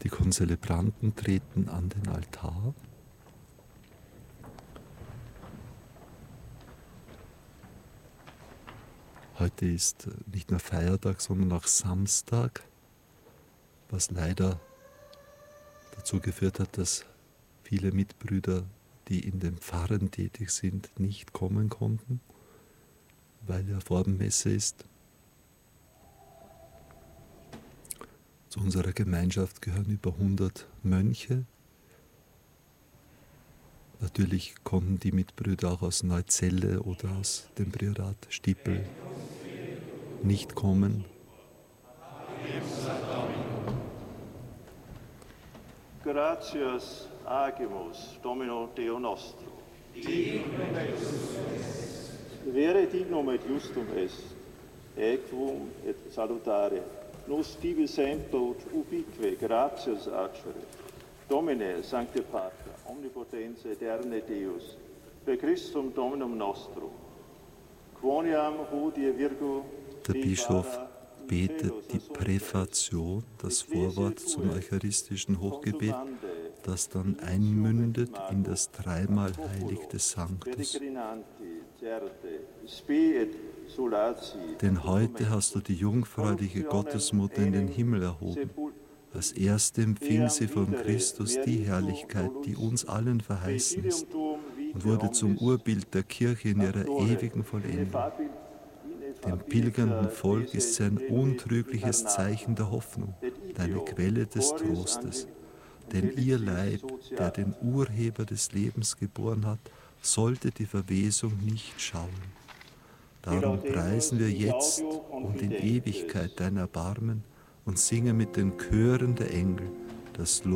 Die Konzelebranten treten an den Altar. Heute ist nicht nur Feiertag, sondern auch Samstag, was leider dazu geführt hat, dass viele Mitbrüder, die in den Pfarren tätig sind, nicht kommen konnten, weil ja Vorabendmesse ist. Zu unserer Gemeinschaft gehören über 100 Mönche. Natürlich konnten die Mitbrüder auch aus Neuzelle oder aus dem Priorat Stiepel nicht kommen. Gratias agimus Domino Deo nostro. Vere dignum et justum est, equum et salutare, nos tibi semper ubique gratias accere. Domine, Sancte Pater, omnipotens aeterne Deus, per Christum Dominum nostrum, quoniam hodie virgo Der Bischof betet die Präfation, das Vorwort zum eucharistischen Hochgebet, das dann einmündet in das dreimal Heilig des Sanctus. Denn heute hast du die jungfräuliche Gottesmutter in den Himmel erhoben. Als erste empfing sie von Christus die Herrlichkeit, die uns allen verheißen ist, und wurde zum Urbild der Kirche in ihrer ewigen Vollendung. Dem pilgernden Volk ist sie ein untrügliches Zeichen der Hoffnung, eine Quelle des Trostes. Denn ihr Leib, der den Urheber des Lebens geboren hat, sollte die Verwesung nicht schauen. Darum preisen wir jetzt und in Ewigkeit dein Erbarmen und singen mit den Chören der Engel das Lob